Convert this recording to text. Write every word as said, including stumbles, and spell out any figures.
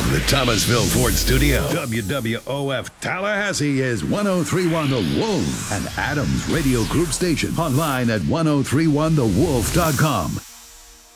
From the Thomasville Ford Studio, W W O F Tallahassee is one oh three point one The Wolf, an Adams Radio Group station. Online at ten thirty-one the wolf dot com.